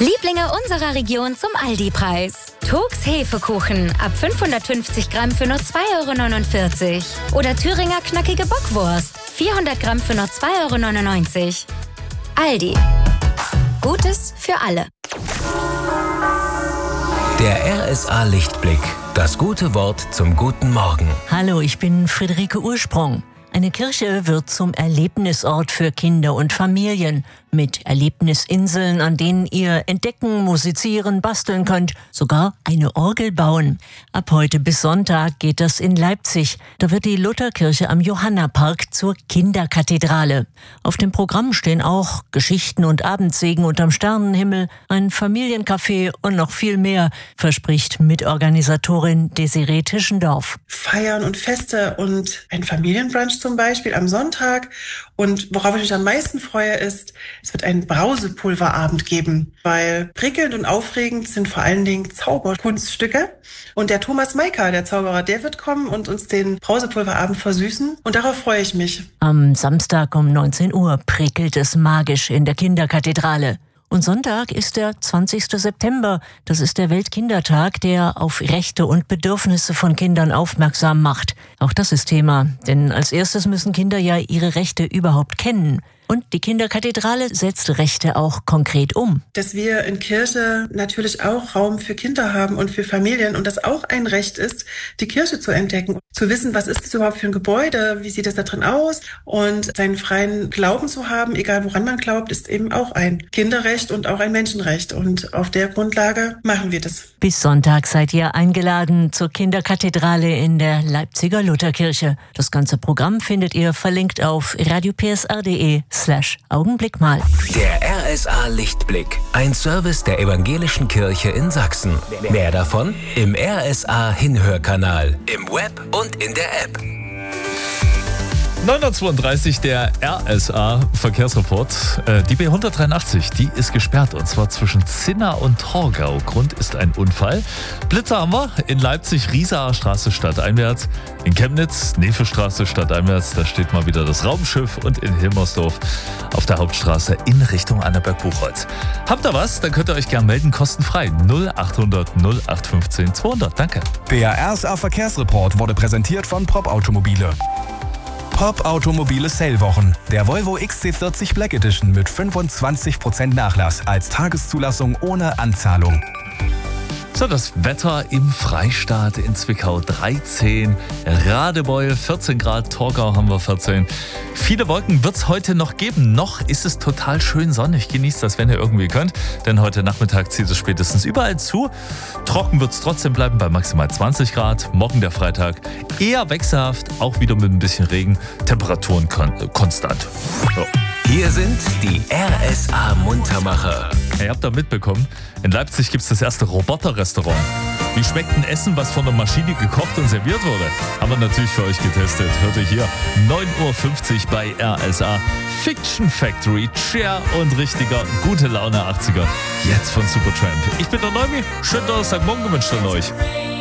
Lieblinge unserer Region zum Aldi-Preis. Togs Hefekuchen ab 550 Gramm für nur 2,49 €. Oder Thüringer knackige Bockwurst, 400 Gramm für nur 2,99 €. Aldi. Gutes für alle. Der RSA Lichtblick. Das gute Wort zum guten Morgen. Hallo, ich bin Friederike Ursprung. Eine Kirche wird zum Erlebnisort für Kinder und Familien. Mit Erlebnisinseln, an denen ihr entdecken, musizieren, basteln könnt. Sogar eine Orgel bauen. Ab heute bis Sonntag geht das in Leipzig. Da wird die Lutherkirche am Johannapark zur Kinderkathedrale. Auf dem Programm stehen auch Geschichten und Abendsegen unterm Sternenhimmel, ein Familiencafé und noch viel mehr, verspricht Mitorganisatorin Desiree Tischendorf. Feiern und Feste und ein Familienbrunch zum Beispiel am Sonntag. Und worauf ich mich am meisten freue, ist, es wird einen Brausepulverabend geben, weil prickelnd und aufregend sind vor allen Dingen Zauberkunststücke. Und der Thomas Maika, der Zauberer, der wird kommen und uns den Brausepulverabend versüßen. Und darauf freue ich mich. Am Samstag um 19 Uhr prickelt es magisch in der Kinderkathedrale. Und Sonntag ist der 20. September. Das ist der Weltkindertag, der auf Rechte und Bedürfnisse von Kindern aufmerksam macht. Auch das ist Thema, denn als erstes müssen Kinder ja ihre Rechte überhaupt kennen. Und die Kinderkathedrale setzt Rechte auch konkret um. Dass wir in Kirche natürlich auch Raum für Kinder haben und für Familien und das auch ein Recht ist, die Kirche zu entdecken. Zu wissen, was ist das überhaupt für ein Gebäude, wie sieht es da drin aus und seinen freien Glauben zu haben, egal woran man glaubt, ist eben auch ein Kinderrecht und auch ein Menschenrecht. Und auf der Grundlage machen wir das. Bis Sonntag seid ihr eingeladen zur Kinderkathedrale in der Leipziger Lutherkirche. Das ganze Programm findet ihr verlinkt auf radiopsr.de/Augenblick mal. Der RSA Lichtblick. Ein Service der Evangelischen Kirche in Sachsen. Mehr davon im RSA Hinhörkanal, im Web und in der App. 9:32 der RSA Verkehrsreport. Die B183, die ist gesperrt und zwar zwischen Zinna und Torgau. Grund ist ein Unfall. Blitzer haben wir in Leipzig, Riesaer Straße stadteinwärts. In Chemnitz, Nefelstraße stadteinwärts, da steht mal wieder das Raumschiff und in Hilmersdorf auf der Hauptstraße in Richtung Annaberg-Buchholz. Habt ihr was? Dann könnt ihr euch gerne melden, kostenfrei. 0800 0815 200. Danke. Der RSA Verkehrsreport wurde präsentiert von Pop Automobile. Pop Automobile Sale-Wochen. Der Volvo XC40 Black Edition mit 25% Nachlass als Tageszulassung ohne Anzahlung. So, das Wetter im Freistaat in Zwickau 13, Radebeul 14 Grad, Torgau haben wir 14. Viele Wolken wird es heute noch geben. Noch ist es total schön sonnig. Genießt das, wenn ihr irgendwie könnt. Denn heute Nachmittag zieht es spätestens überall zu. Trocken wird es trotzdem bleiben bei maximal 20 Grad. Morgen der Freitag eher wechselhaft, auch wieder mit ein bisschen Regen. Temperaturen konstant. So. Hier sind die RSA Muntermacher. Ihr habt da mitbekommen, in Leipzig gibt es das erste Roboter-Restaurant. Wie schmeckt ein Essen, was von der Maschine gekocht und serviert wurde? Haben wir natürlich für euch getestet. Hört ihr hier 9:50 Uhr bei RSA. Fiction Factory, Cher und richtiger gute Laune 80er. Jetzt von Supertramp. Ich bin der Neumi. Schönen Donnerstagmorgen gewünscht an euch.